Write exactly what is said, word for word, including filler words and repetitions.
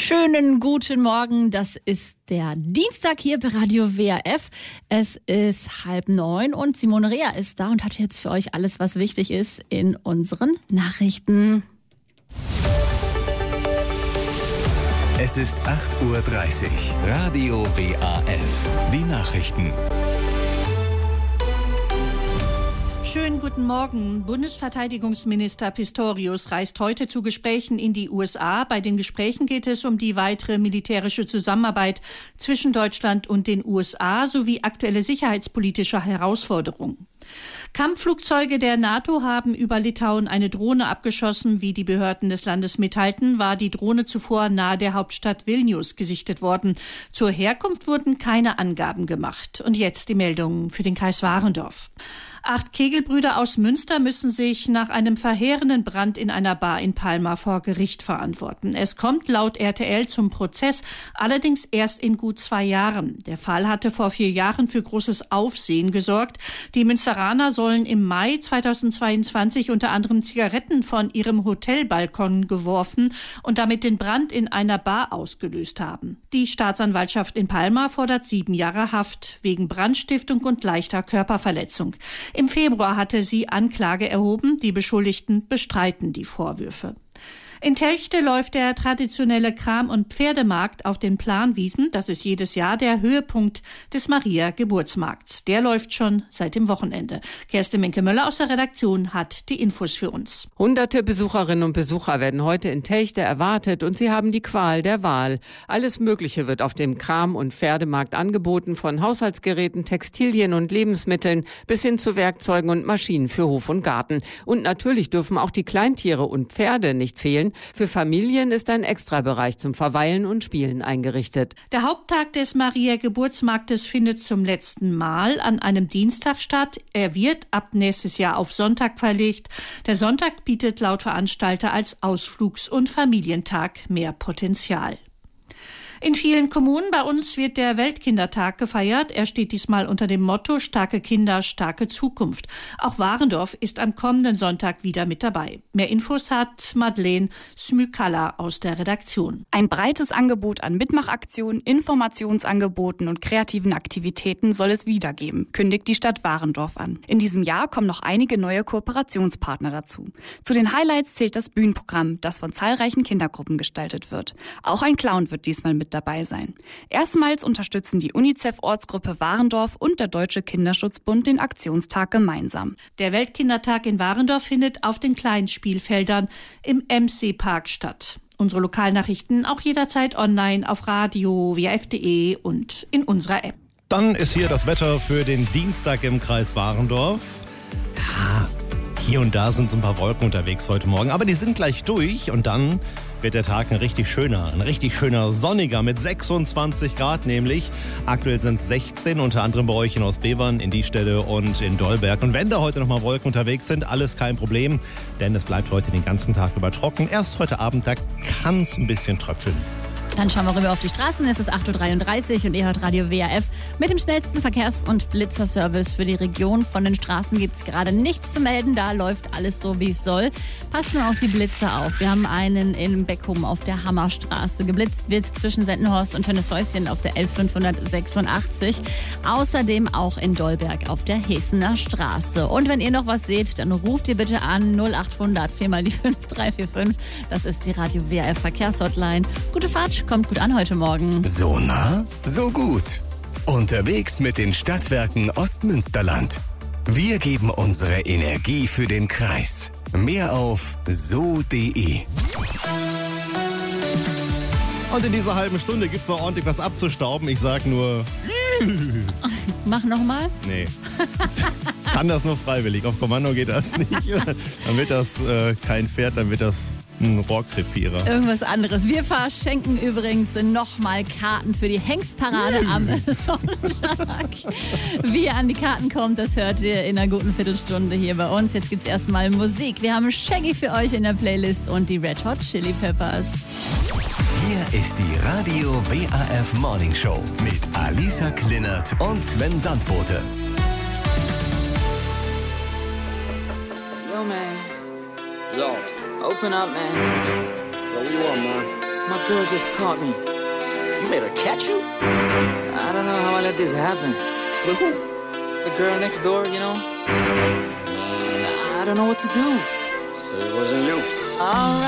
Schönen guten Morgen, das ist der Dienstag hier bei Radio W R F. Es ist halb neun und Simone Rea ist da und hat jetzt für euch alles, was wichtig ist in unseren Nachrichten. Es ist acht Uhr dreißig. Radio W A F. Die Nachrichten. Schönen guten Morgen. Bundesverteidigungsminister Pistorius reist heute zu Gesprächen in die U S A. Bei den Gesprächen geht es um die weitere militärische Zusammenarbeit zwischen Deutschland und den U S A sowie aktuelle sicherheitspolitische Herausforderungen. Kampfflugzeuge der NATO haben über Litauen eine Drohne abgeschossen. Wie die Behörden des Landes mitteilten, war die Drohne zuvor nahe der Hauptstadt Vilnius gesichtet worden. Zur Herkunft wurden keine Angaben gemacht. Und jetzt die Meldungen für den Kreis Warendorf. Acht Kegelbrüder aus Münster müssen sich nach einem verheerenden Brand in einer Bar in Palma vor Gericht verantworten. Es kommt laut R T L zum Prozess, allerdings erst in gut zwei Jahren. Der Fall hatte vor vier Jahren für großes Aufsehen gesorgt. Die Münsteraner sollen im Mai zweitausendzweiundzwanzig unter anderem Zigaretten von ihrem Hotelbalkon geworfen und damit den Brand in einer Bar ausgelöst haben. Die Staatsanwaltschaft in Palma fordert sieben Jahre Haft wegen Brandstiftung und leichter Körperverletzung. Im Februar hatte sie Anklage erhoben. Die Beschuldigten bestreiten die Vorwürfe. In Telchte läuft der traditionelle Kram- und Pferdemarkt auf den Planwiesen. Das ist jedes Jahr der Höhepunkt des Maria-Geburtsmarkts. Der läuft schon seit dem Wochenende. Kerstin Menke-Möller aus der Redaktion hat die Infos für uns. Hunderte Besucherinnen und Besucher werden heute in Telchte erwartet und sie haben die Qual der Wahl. Alles Mögliche wird auf dem Kram- und Pferdemarkt angeboten, von Haushaltsgeräten, Textilien und Lebensmitteln bis hin zu Werkzeugen und Maschinen für Hof und Garten. Und natürlich dürfen auch die Kleintiere und Pferde nicht fehlen. Für Familien ist ein Extrabereich zum Verweilen und Spielen eingerichtet. Der Haupttag des Maria-Geburtsmarktes findet zum letzten Mal an einem Dienstag statt. Er wird ab nächstes Jahr auf Sonntag verlegt. Der Sonntag bietet laut Veranstalter als Ausflugs- und Familientag mehr Potenzial. In vielen Kommunen bei uns wird der Weltkindertag gefeiert. Er steht diesmal unter dem Motto Starke Kinder, starke Zukunft. Auch Warendorf ist am kommenden Sonntag wieder mit dabei. Mehr Infos hat Madeleine Smykala aus der Redaktion. Ein breites Angebot an Mitmachaktionen, Informationsangeboten und kreativen Aktivitäten soll es wieder geben, kündigt die Stadt Warendorf an. In diesem Jahr kommen noch einige neue Kooperationspartner dazu. Zu den Highlights zählt das Bühnenprogramm, das von zahlreichen Kindergruppen gestaltet wird. Auch ein Clown wird diesmal mit dabei sein. Erstmals unterstützen die UNICEF-Ortsgruppe Warendorf und der Deutsche Kinderschutzbund den Aktionstag gemeinsam. Der Weltkindertag in Warendorf findet auf den kleinen Spielfeldern im M C-Park statt. Unsere Lokalnachrichten auch jederzeit online auf radio w r f punkt d e und in unserer App. Dann ist hier das Wetter für den Dienstag im Kreis Warendorf. Ja, hier und da sind so ein paar Wolken unterwegs heute Morgen, aber die sind gleich durch und dann wird der Tag ein richtig schöner, ein richtig schöner sonniger mit sechsundzwanzig Grad nämlich. Aktuell sind es sechzehn, unter anderem bei euch in Ostbevern, in Diestelle und in Dolberg. Und wenn da heute nochmal Wolken unterwegs sind, alles kein Problem, denn es bleibt heute den ganzen Tag über trocken. Erst heute Abend, da kann es ein bisschen tröpfeln. Dann schauen wir rüber auf die Straßen. Es ist acht Uhr dreiunddreißig und ihr hört Radio W R F mit dem schnellsten Verkehrs- und Blitzerservice für die Region. Von den Straßen gibt es gerade nichts zu melden. Da läuft alles so, wie es soll. Passt nur auf die Blitzer auf. Wir haben einen in Beckum auf der Hammerstraße. Geblitzt wird zwischen Sendenhorst und Tönnieshäuschen auf der elf fünfhundertsechsundachtzig. Außerdem auch in Dolberg auf der Hesener Straße. Und wenn ihr noch was seht, dann ruft ihr bitte an null achthundert vier mal die fünf drei vier fünf. Das ist die Radio W R F Verkehrshotline. Gute Fahrt. Kommt gut an heute Morgen. So nah, so gut. Unterwegs mit den Stadtwerken Ostmünsterland. Wir geben unsere Energie für den Kreis. Mehr auf so punkt de. Und in dieser halben Stunde gibt es noch ordentlich was abzustauben. Ich sag nur... Mach nochmal. Nee. Kann das nur freiwillig. Auf Kommando geht das nicht. Dann wird das äh, kein Pferd, dann wird das ein Rohrkrepierer. Irgendwas anderes. Wir verschenken übrigens nochmal Karten für die Hengstparade am Sonntag. Wie ihr an die Karten kommt, das hört ihr in einer guten Viertelstunde hier bei uns. Jetzt gibt's erstmal Musik. Wir haben Shaggy für euch in der Playlist und die Red Hot Chili Peppers. Hier ist die Radio W A F Morning Show mit Alisa Klinnert und Sven Sandbote. Yo, man. Yo, open up, man. Yo, what you want, man? My girl just caught me. You made her catch you? I don't know how I let this happen. With who? The girl next door, you know? I don't know what to do. So it wasn't you. All right.